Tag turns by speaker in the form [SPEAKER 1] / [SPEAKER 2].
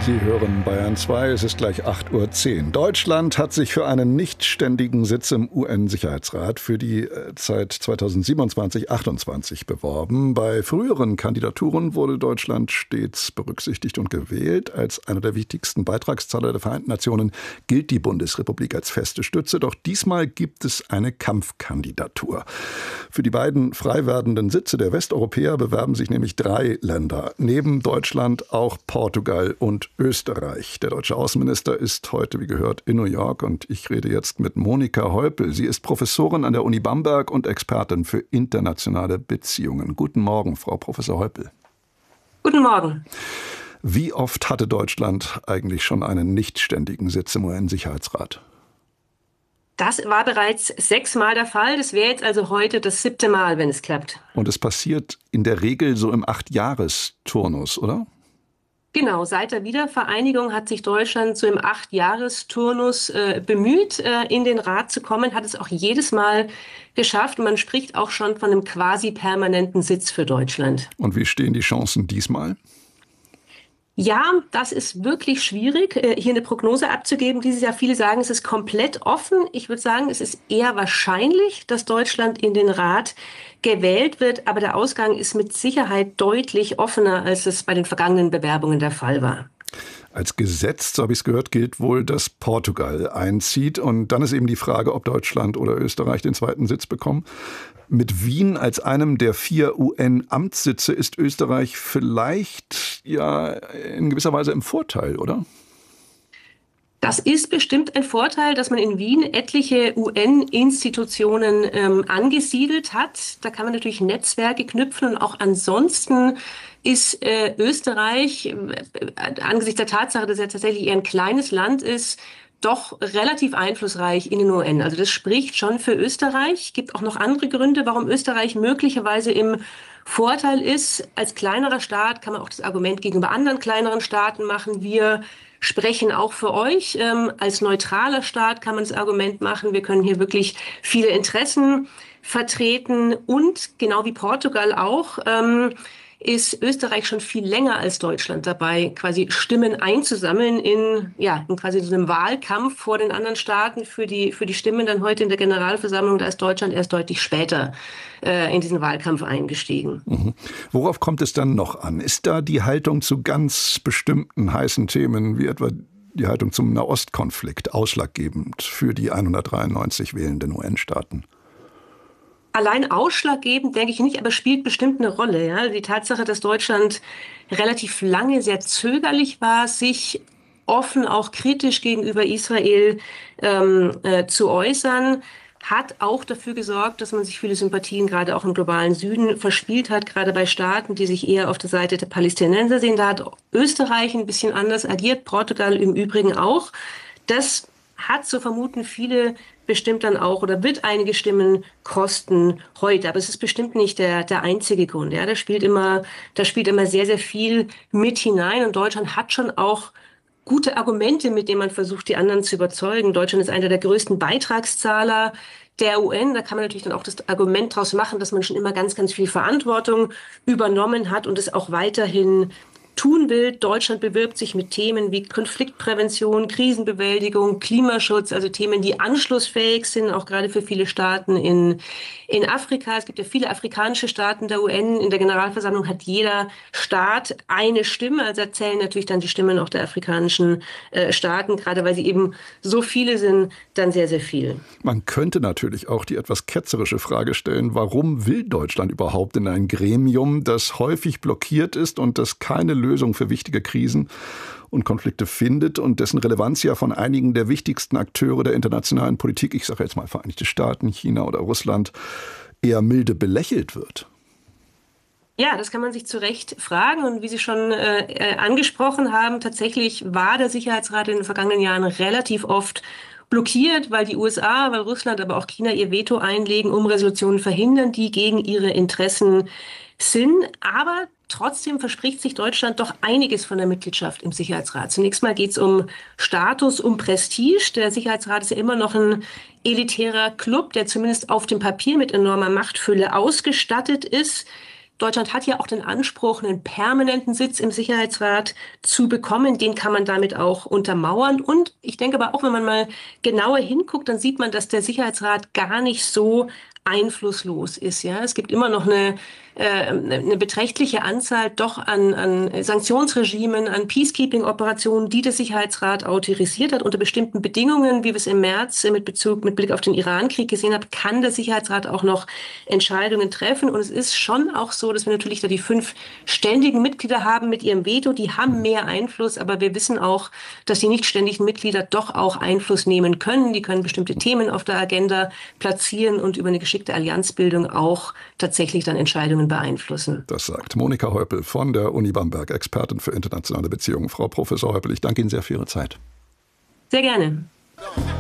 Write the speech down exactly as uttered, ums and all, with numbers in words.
[SPEAKER 1] Sie hören Bayern zwei, es ist gleich acht Uhr zehn. Deutschland hat sich für einen nichtständigen Sitz im U N-Sicherheitsrat für die Zeit zweitausendsiebenundzwanzig bis achtundzwanzig beworben. Bei früheren Kandidaturen wurde Deutschland stets berücksichtigt und gewählt. Als einer der wichtigsten Beitragszahler der Vereinten Nationen gilt die Bundesrepublik als feste Stütze. Doch diesmal gibt es eine Kampfkandidatur. Für die beiden frei werdenden Sitze der Westeuropäer bewerben sich nämlich drei Länder. Neben Deutschland auch Portugal und Österreich. Der deutsche Außenminister ist heute, wie gehört, in New York und ich rede jetzt mit Monika Heupel. Sie ist Professorin an der Uni Bamberg und Expertin für internationale Beziehungen. Guten Morgen, Frau Professor Heupel.
[SPEAKER 2] Guten Morgen.
[SPEAKER 1] Wie oft hatte Deutschland eigentlich schon einen nichtständigen Sitz im U N-Sicherheitsrat?
[SPEAKER 2] Das war bereits sechsmal der Fall. Das wäre jetzt also heute das siebte Mal, wenn es klappt.
[SPEAKER 1] Und es passiert in der Regel so im Acht-Jahres-Turnus, oder?
[SPEAKER 2] Genau, seit der Wiedervereinigung hat sich Deutschland so im Acht-Jahres-Turnus äh, bemüht, äh, in den Rat zu kommen, hat es auch jedes Mal geschafft. Man spricht auch schon von einem quasi permanenten Sitz für Deutschland.
[SPEAKER 1] Und wie stehen die Chancen diesmal?
[SPEAKER 2] Ja, das ist wirklich schwierig, hier eine Prognose abzugeben. Dieses Jahr, viele sagen, es ist komplett offen. Ich würde sagen, es ist eher wahrscheinlich, dass Deutschland in den Rat gewählt wird. Aber der Ausgang ist mit Sicherheit deutlich offener, als es bei den vergangenen Bewerbungen der Fall war.
[SPEAKER 1] Als Gesetz, so habe ich es gehört, gilt wohl, dass Portugal einzieht. Und dann ist eben die Frage, ob Deutschland oder Österreich den zweiten Sitz bekommen. Mit Wien als einem der vier U N-Amtssitze ist Österreich vielleicht ja in gewisser Weise im Vorteil, oder?
[SPEAKER 2] Das ist bestimmt ein Vorteil, dass man in Wien etliche U N-Institutionen ähm, angesiedelt hat. Da kann man natürlich Netzwerke knüpfen und auch ansonsten ist äh, Österreich äh, angesichts der Tatsache, dass er tatsächlich eher ein kleines Land ist, doch relativ einflussreich in den U N. Also das spricht schon für Österreich. Es gibt auch noch andere Gründe, warum Österreich möglicherweise im Vorteil ist. Als kleinerer Staat kann man auch das Argument gegenüber anderen kleineren Staaten machen. Wir sprechen auch für euch. Ähm, als neutraler Staat kann man das Argument machen. Wir können hier wirklich viele Interessen vertreten und genau wie Portugal auch, ähm, ist Österreich schon viel länger als Deutschland dabei, quasi Stimmen einzusammeln in, ja, in quasi so einem Wahlkampf vor den anderen Staaten für die, für die Stimmen dann heute in der Generalversammlung. Da ist Deutschland erst deutlich später äh, in diesen Wahlkampf eingestiegen.
[SPEAKER 1] Mhm. Worauf kommt es dann noch an? Ist da die Haltung zu ganz bestimmten heißen Themen, wie etwa die Haltung zum Nahostkonflikt, ausschlaggebend für die hundertdreiundneunzig wählenden U N-Staaten?
[SPEAKER 2] Allein ausschlaggebend denke ich nicht, aber spielt bestimmt eine Rolle. Ja? Die Tatsache, dass Deutschland relativ lange sehr zögerlich war, sich offen auch kritisch gegenüber Israel ähm, äh, zu äußern, hat auch dafür gesorgt, dass man sich viele Sympathien gerade auch im globalen Süden verspielt hat, gerade bei Staaten, die sich eher auf der Seite der Palästinenser sehen. Da hat Österreich ein bisschen anders agiert, Portugal im Übrigen auch. Das hat, so vermuten viele, bestimmt dann auch oder wird einige Stimmen kosten heute. Aber es ist bestimmt nicht der, der einzige Grund. Ja, da spielt immer, da spielt immer sehr, sehr viel mit hinein. Und Deutschland hat schon auch gute Argumente, mit denen man versucht, die anderen zu überzeugen. Deutschland ist einer der größten Beitragszahler der U N. Da kann man natürlich dann auch das Argument daraus machen, dass man schon immer ganz, ganz viel Verantwortung übernommen hat und es auch weiterhin tun will. Deutschland bewirbt sich mit Themen wie Konfliktprävention, Krisenbewältigung, Klimaschutz, also Themen, die anschlussfähig sind, auch gerade für viele Staaten in, in Afrika. Es gibt ja viele afrikanische Staaten der U N. In der Generalversammlung hat jeder Staat eine Stimme. Also da zählen natürlich dann die Stimmen auch der afrikanischen äh, Staaten, gerade weil sie eben so viele sind, dann sehr, sehr viel.
[SPEAKER 1] Man könnte natürlich auch die etwas ketzerische Frage stellen, warum will Deutschland überhaupt in ein Gremium, das häufig blockiert ist und das keine Lösung Lösung für wichtige Krisen und Konflikte findet und dessen Relevanz ja von einigen der wichtigsten Akteure der internationalen Politik, ich sage jetzt mal Vereinigte Staaten, China oder Russland, eher milde belächelt wird?
[SPEAKER 2] Ja, das kann man sich zu Recht fragen. Und wie Sie schon äh, angesprochen haben, tatsächlich war der Sicherheitsrat in den vergangenen Jahren relativ oft blockiert, weil die U S A, weil Russland, aber auch China ihr Veto einlegen, um Resolutionen verhindern, die gegen ihre Interessen sind. Aber trotzdem verspricht sich Deutschland doch einiges von der Mitgliedschaft im Sicherheitsrat. Zunächst mal geht es um Status, um Prestige. Der Sicherheitsrat ist ja immer noch ein elitärer Club, der zumindest auf dem Papier mit enormer Machtfülle ausgestattet ist. Deutschland hat ja auch den Anspruch, einen permanenten Sitz im Sicherheitsrat zu bekommen. Den kann man damit auch untermauern. Und ich denke aber auch, wenn man mal genauer hinguckt, dann sieht man, dass der Sicherheitsrat gar nicht so einflusslos ist. Ja, es gibt immer noch eine, äh, eine beträchtliche Anzahl doch an, an Sanktionsregimen, an Peacekeeping-Operationen, die der Sicherheitsrat autorisiert hat. Unter bestimmten Bedingungen, wie wir es im März mit Bezug, mit Blick auf den Irankrieg gesehen haben, kann der Sicherheitsrat auch noch Entscheidungen treffen. Und es ist schon auch so, dass wir natürlich da die fünf ständigen Mitglieder haben mit ihrem Veto. Die haben mehr Einfluss, aber wir wissen auch, dass die nicht ständigen Mitglieder doch auch Einfluss nehmen können. Die können bestimmte Themen auf der Agenda platzieren und über eine geschickte Allianzbildung auch tatsächlich dann Entscheidungen beeinflussen.
[SPEAKER 1] Das sagt Monika Häupl von der Uni Bamberg, Expertin für internationale Beziehungen. Frau Professor Häupl, ich danke Ihnen sehr für Ihre Zeit.
[SPEAKER 2] Sehr gerne.